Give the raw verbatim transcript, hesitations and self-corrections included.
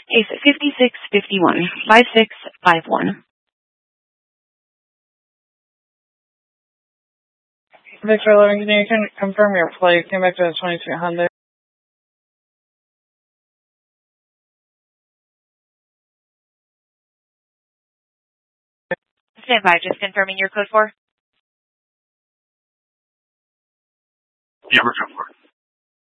is fifty-six fifty-one, five six five one. Victor eleven, can you can confirm your plate? Came back to the twenty-two Hyundai. Stand by, just confirming your code for. Yeah, we're good for it.